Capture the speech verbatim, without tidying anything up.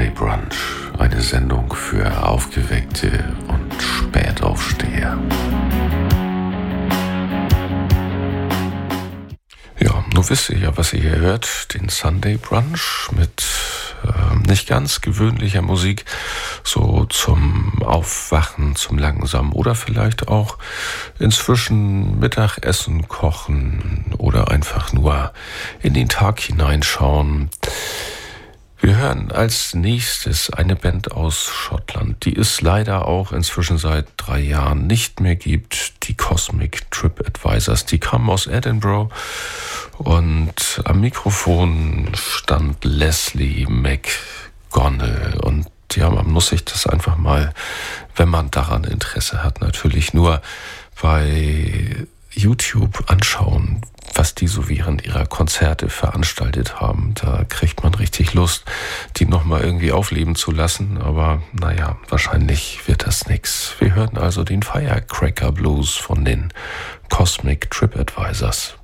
Sunday Brunch, eine Sendung für Aufgeweckte und Spätaufsteher. Ja, nun wisst ihr ja, was ihr hier hört, den Sunday Brunch mit äh, nicht ganz gewöhnlicher Musik, so zum Aufwachen, zum Langsamen oder vielleicht auch inzwischen Mittagessen kochen oder einfach nur in den Tag hineinschauen. Wir hören als nächstes eine Band aus Schottland, die es leider auch inzwischen seit drei Jahren nicht mehr gibt, die Cosmic Trip Advisors. Die kamen aus Edinburgh und am Mikrofon stand Leslie McGonnell und ja, man muss sich das einfach mal, wenn man daran Interesse hat, natürlich nur bei YouTube anschauen, was die so während ihrer Konzerte veranstaltet haben. Da kriegt man richtig Lust, die nochmal irgendwie aufleben zu lassen. Aber naja, wahrscheinlich wird das nix. Wir hören also den Firecracker Blues von den Cosmic Trip Advisors.